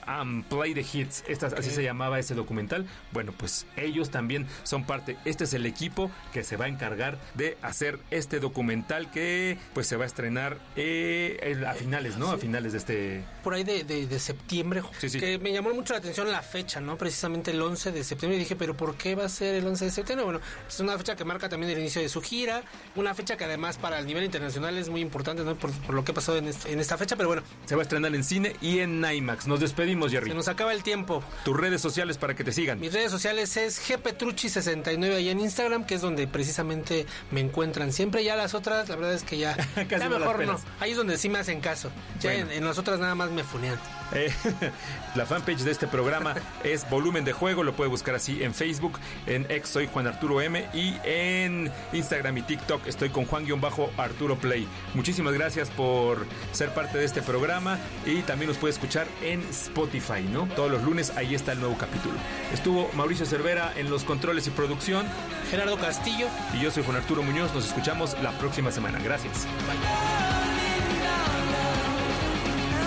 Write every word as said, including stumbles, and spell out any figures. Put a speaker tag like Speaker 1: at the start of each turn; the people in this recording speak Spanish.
Speaker 1: and Play the Hits. Esta, okay. Así se llamaba ese documental. Bueno, pues ellos también son parte. Este es el equipo que se va a encargar de hacer este documental que pues se va a estrenar eh, a finales, ¿no? Sí. A finales de este...
Speaker 2: Por ahí de, de, de septiembre. Sí, sí. Que me llamó mucho la atención la fecha, ¿no? Precisamente el once de septiembre. Y dije, ¿pero por qué va a ser el once de septiembre? Bueno, es una fecha que marca también el inicio de su gira. Una fecha que además para el nivel internacional es muy importante, ¿no? Por, por lo que ha pasado en, este, en esta fecha, pero bueno.
Speaker 1: Se va a estrenar en cine y en IMAX. Nos despedimos, Jerry.
Speaker 2: Se nos acaba el tiempo.
Speaker 1: Tus redes sociales para que te sigan.
Speaker 2: Mis redes sociales es gpetrucci sesenta y nueve ahí en Instagram, que es donde precisamente me encuentran siempre. Ya las otras, la verdad es que ya,
Speaker 1: Casi
Speaker 2: ya
Speaker 1: no
Speaker 2: mejor no. Ahí es donde sí me hacen caso. Ya bueno. en, en las otras nada más me funean.
Speaker 1: Eh, la fanpage de este programa es Volumen de Juego. Lo puede buscar así en Facebook. En X soy Juan Arturo M. Y en Instagram y TikTok estoy con Juan-Arturo Play. Muchísimas gracias por ser parte de este programa. Y también nos puede escuchar en Spotify, ¿no? Todos los lunes ahí está el nuevo capítulo. Estuvo Mauricio Cervera en los controles y producción,
Speaker 2: Gerardo Castillo,
Speaker 1: y yo soy Juan Arturo Muñoz. Nos escuchamos la próxima semana. Gracias.
Speaker 2: Bye.